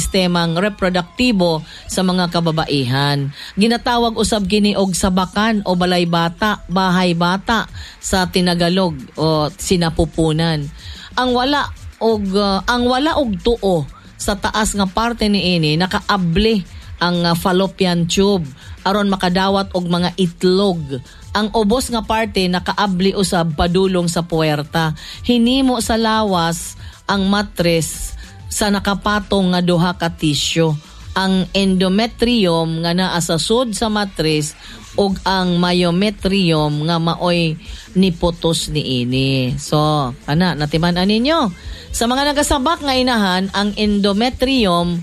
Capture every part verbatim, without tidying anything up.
sistemang reproduktibo sa mga kababaihan. Ginatawag usab kini og sabakan o balay bata, bahay bata sa Tinagalog o sinapupunan. Ang wala og uh, ang wala og tuo sa taas nga parte niini nakaabli ang uh, fallopian tube aron makadawat og mga itlog. Ang ubos nga parte nakaabli usab padulong sa puwerta. Hinimo sa lawas ang matres sa nakapatong nga duha ka tissue. Ang endometrium nga naa sa sud sa matres ug ang myometrium nga maoy niputos niini. So, ana natiman-an ninyo. Sa mga nagasabak nga inahan, ang endometrium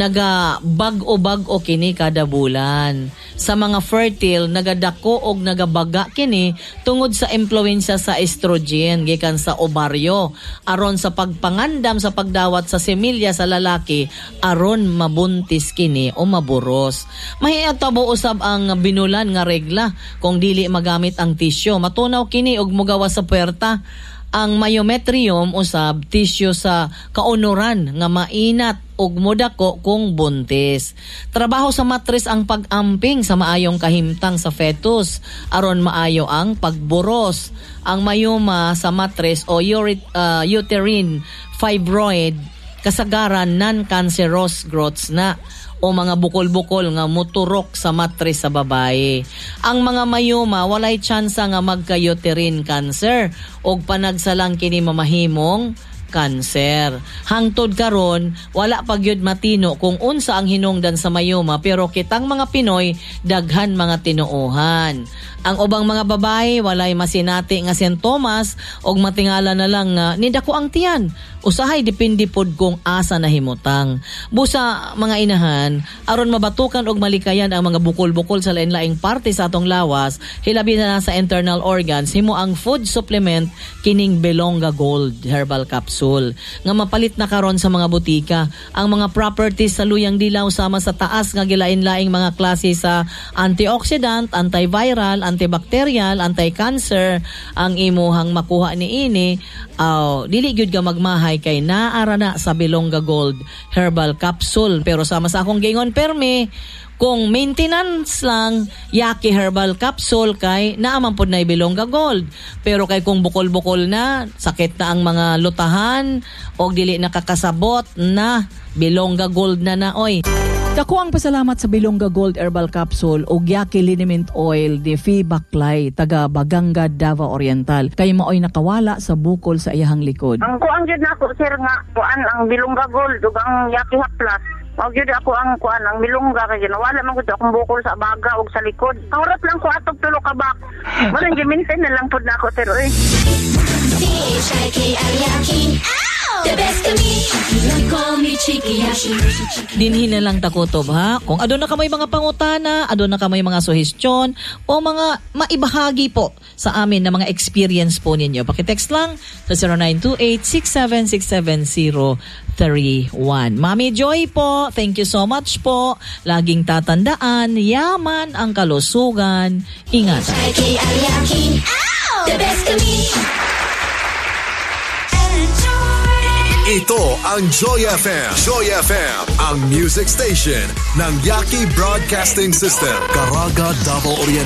naga-bag-o-bag-o kini kada bulan. Sa mga fertile, nagadako og nagabaga kini tungod sa impluwensya sa estrogen gikan sa ovaryo aron sa pagpangandam sa pagdawat sa semilya sa lalaki aron mabuntis kini o maburos. Mahiyatabo usab ang binulan nga regla kung dili magamit ang tissue. Matunaw kini og mugawas sa puwerta. Ang myometrium usab tissue sa kaunuran nga mainat ug modako kung buntis. Trabaho sa matres ang pag-amping sa maayong kahimtang sa fetus aron maayo ang pagburos. Ang mayoma sa matres o uri- uh, uterine fibroid kasagaran non-cancerous growths na o mga bukol-bukol nga muturok sa matres sa babae. Ang mga mayoma walay tsansa nga magka-uterine cancer og panagsalang kini mamahimong cancer. Hangtod karon wala pa gyud matino kung unsa ang hinungdan sa mayoma pero kitang mga Pinoy daghan mga tinuohan. Ang ubang mga babae walay masinati nga sintomas og matingala na lang nga nidako ang tiyan. Usahay depende pod kung asa nahimutang. Busa mga inahan aron mabatukan og malikayan ang mga bukol-bukol sa lain-laing parte sa atong lawas, hilabi na sa internal organs, himo ang food supplement kining Belonga Gold Herbal Capsule nga mapalit na karon sa mga butika. Ang mga properties sa luyang dilaw sama sa taas nga gilain-laing mga klase sa antioxidant, antiviral, antibacterial, anti-cancer ang imuhang makuha niini. Uh, dili gyud ka magmahay kay naara na sa Belonga Gold Herbal Capsule. Pero sama sa akong gingon permi, kung maintenance lang, Yaki Herbal Capsule kay naaman pod na Belonga Gold. Pero kay kung bukol-bukol na, sakit na ang mga lutahan o dili nakakasabot na Belonga Gold na na oy. Dako ang pasalamat sa Belonga Gold Herbal Capsule o Yaki Liniment Oil de Fee Baklay, taga Baganga, Davao Oriental. Kay maoy nakawala sa bukol sa iyahang likod. Ang kuang gyud nako sir nga kuan ang Belonga Gold ug ang Yaki Haplas. Wag gyud ako ang kuan ang milungga kay wala man gud akong bukol sa baga ug sa likod. Kaurat lang ko atog tulo ka bak. Wala gi-maintain na lang pud nako sir oy. The best of me, you call me Chiki Hashi. Dinhin na lang takutob ha. Kung adon na ka may mga pangutana, adon na ka may mga suhestyon o mga maibahagi po sa amin na mga experience po ninyo. Pakitext lang sa zero nine two eight six seven six seven zero three one. Mami Joy po, thank you so much po. Laging tatandaan, yaman ang kalusugan. Ingat. The best of me. Ito ang Joy F M. Joy F M, ang music station ng Yaki Broadcasting System. Caraga, Davao Oriental.